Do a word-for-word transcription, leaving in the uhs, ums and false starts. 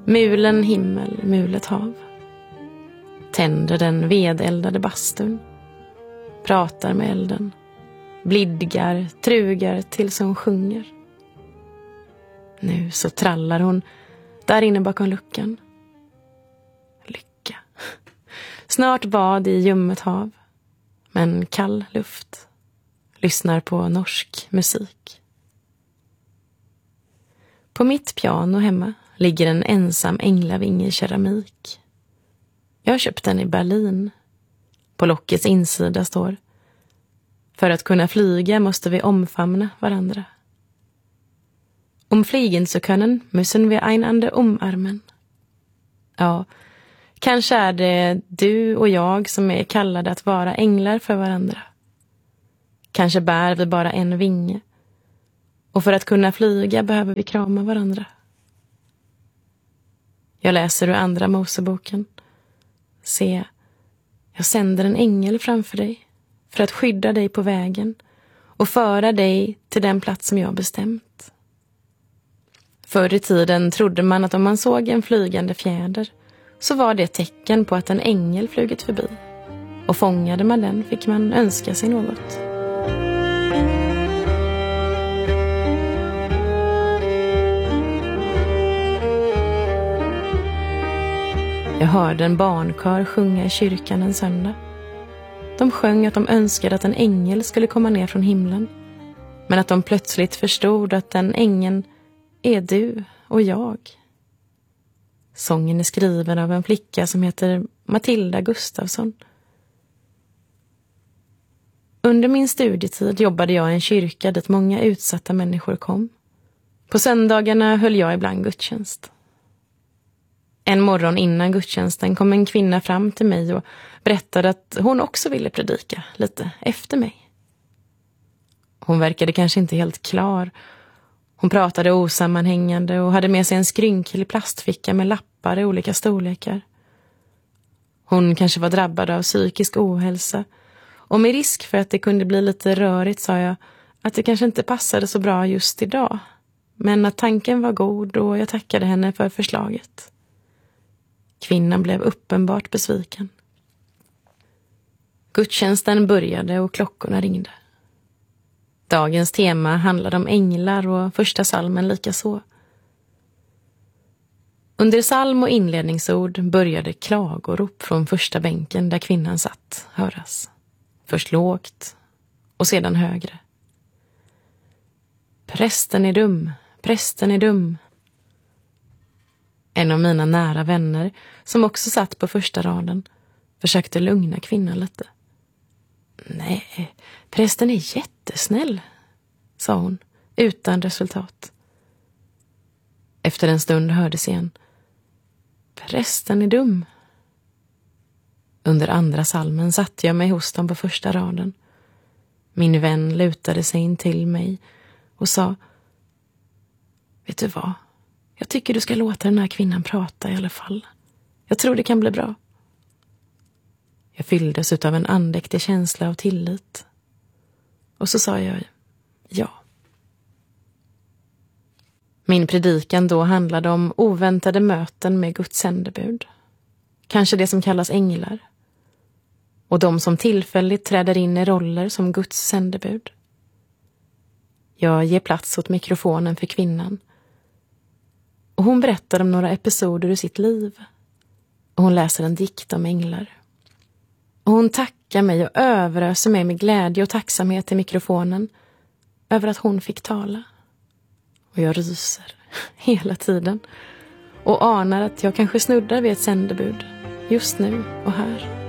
Mulen himmel, mulet hav. Tänder den vedeldade bastun. Pratar med elden. Blidgar, trugar tills hon sjunger. Nu så trallar hon där inne bakom luckan. Lycka. Snart bad i ljummet hav. Men kall luft. Lyssnar på norsk musik. På mitt piano hemma ligger en ensam änglavinge i keramik. Jag har köpt den i Berlin. På lockets insida står: för att kunna flyga måste vi omfamna varandra. Om flygen så können müssen vi einander umarmen. Ja, kanske är det du och jag som är kallade att vara änglar för varandra. Kanske bär vi bara en vinge. Och för att kunna flyga behöver vi krama varandra. Jag läser ur andra Moseboken. Se, jag sänder en ängel framför dig för att skydda dig på vägen och föra dig till den plats som jag bestämt. Förr i tiden trodde man att om man såg en flygande fjäder så var det ett tecken på att en ängel flugit förbi. Och fångade man den fick man önska sig något. Jag hörde en barnkör sjunga i kyrkan en söndag. De sjöng att de önskade att en ängel skulle komma ner från himlen. Men att de plötsligt förstod att den ängeln är du och jag. Sången är skriven av en flicka som heter Matilda Gustafsson. Under min studietid jobbade jag i en kyrka dit många utsatta människor kom. På söndagarna höll jag ibland gudstjänst. En morgon innan gudstjänsten kom en kvinna fram till mig och berättade att hon också ville predika lite efter mig. Hon verkade kanske inte helt klar. Hon pratade osammanhängande och hade med sig en skrynklig plastficka med lappar i olika storlekar. Hon kanske var drabbad av psykisk ohälsa. Och med risk för att det kunde bli lite rörigt sa jag att det kanske inte passade så bra just idag. Men att tanken var god och jag tackade henne för förslaget. Kvinnan blev uppenbart besviken. Gudstjänsten började och klockorna ringde. Dagens tema handlade om änglar och första salmen lika så. Under salm och inledningsord började klagorop från första bänken där kvinnan satt höras. Först lågt och sedan högre. Prästen är dum, prästen är dum. En av mina nära vänner, som också satt på första raden, försökte lugna kvinnan lite. Nej, prästen är jättesnäll, sa hon, utan resultat. Efter en stund hördes igen. Prästen är dum. Under andra salmen satte jag mig hos dem på första raden. Min vän lutade sig in till mig och sa: vet du vad? Jag tycker du ska låta den här kvinnan prata i alla fall. Jag tror det kan bli bra. Jag fylldes av en andäktig känsla av tillit. Och så sa jag ja. Min predikan då handlade om oväntade möten med Guds sändebud. Kanske det som kallas änglar. Och de som tillfälligt träder in i roller som Guds sändebud. Jag ger plats åt mikrofonen för kvinnan. Och hon berättar om några episoder ur sitt liv. Och hon läser en dikt om änglar. Och hon tackar mig och överöser mig med glädje och tacksamhet i mikrofonen över att hon fick tala. Och jag ryser hela tiden och anar att jag kanske snuddar vid ett sändebud just nu och här.